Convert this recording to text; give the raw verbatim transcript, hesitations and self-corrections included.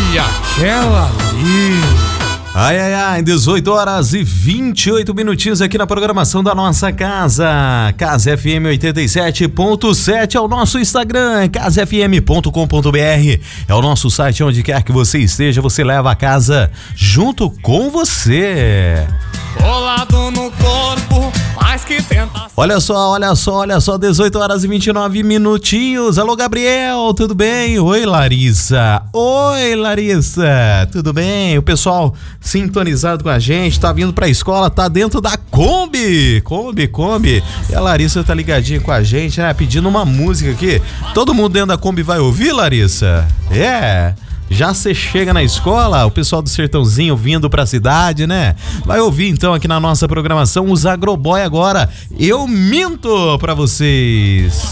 E aquela ali... Ai, ai, ai, dezoito horas e vinte e oito minutinhos aqui na programação da nossa casa. Casa F M oitenta e sete ponto sete é o nosso Instagram, casa f m ponto com ponto b r. É o nosso site, onde quer que você esteja, você leva a casa junto com você. Colado no corpo, mais que tenta... Olha só, olha só, olha só, dezoito horas e vinte e nove minutinhos. Alô, Gabriel, tudo bem? Oi, Larissa. Oi, Larissa, tudo bem? O pessoal sintonizado com a gente, tá vindo pra escola, tá dentro da Kombi. Kombi, Kombi. E a Larissa tá ligadinha com a gente, né? Pedindo uma música aqui. Todo mundo dentro da Kombi vai ouvir, Larissa? É... Já você chega na escola, o pessoal do Sertãozinho vindo pra cidade, né? Vai ouvir então aqui na nossa programação os Agroboy agora. Eu minto pra vocês.